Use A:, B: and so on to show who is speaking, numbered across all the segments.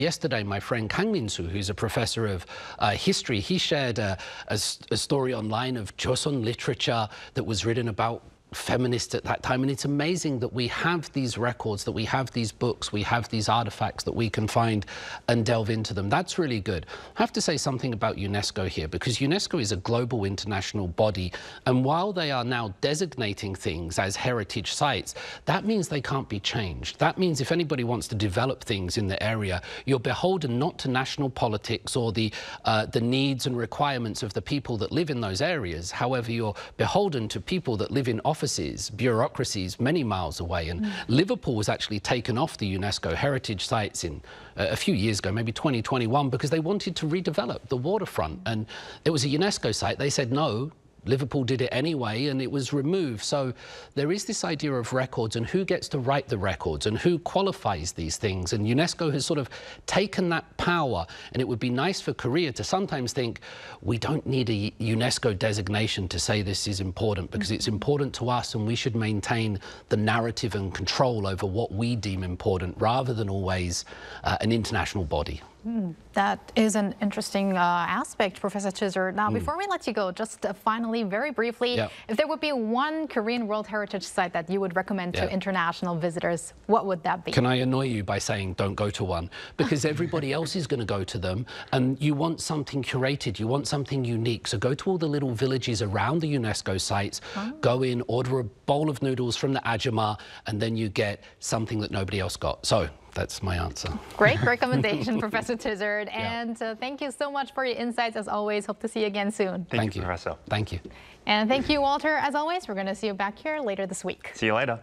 A: Yesterday, my friend Kang Min-soo, who's a professor of history, he shared a story online of Joseon literature that was written about feminists at that time. And it's amazing that we have these records, that we have these books, we have these artifacts that we can find and delve into them. That's really good. I have to say something about UNESCO here, because UNESCO is a global international body. And while they are now designating things as heritage sites, that means they can't be changed. That means if anybody wants to develop things in the area, you're beholden not to national politics or the needs and requirements of the people that live in those areas. However, you're beholden to people that live in offices, bureaucracies many miles away. And Liverpool was actually taken off the UNESCO heritage sites in a few years ago, maybe 2021, because they wanted to redevelop the waterfront. And it was a UNESCO site. They said no. Liverpool did it anyway, and it was removed. So there is this idea of records and who gets to write the records and who qualifies these things. And UNESCO has sort of taken that power. And it would be nice for Korea to sometimes think, we don't need a UNESCO designation to say this is important, because it's important to us and we should maintain the narrative and control over what we deem important, rather than always an international body.
B: That is an interesting aspect, Professor Chizard. Now, before we let you go, just finally, very briefly, if there would be one Korean World Heritage Site that you would recommend to international visitors, what would that be?
A: Can I annoy you by saying don't go to one? Because everybody else is going to go to them, and you want something curated, you want something unique. So go to all the little villages around the UNESCO sites, go in, order a bowl of noodles from the Ajima, and then you get something that nobody else got. So that's my answer.
B: Great recommendation, Professor Chizard. And thank you so much for your insights, as always. Hope to see you again soon.
C: Thank you, Professor.
A: Thank you.
B: And thank you, Walter. As always, we're going to see you back here later this week.
C: See you later.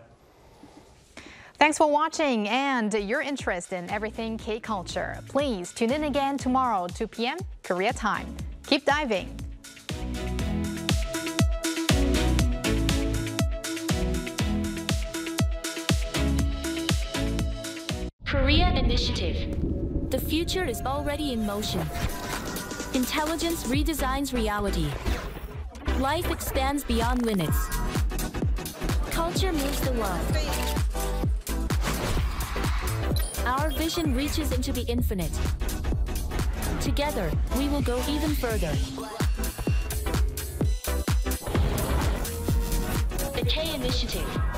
B: Thanks for watching and your interest in everything K-culture. Please tune in again tomorrow, 2 p.m. Korea time. Keep diving.
D: Korea Initiative. The future is already in motion. Intelligence redesigns reality. Life expands beyond limits. Culture moves the world. Our vision reaches into the infinite. Together, we will go even further. The K Initiative.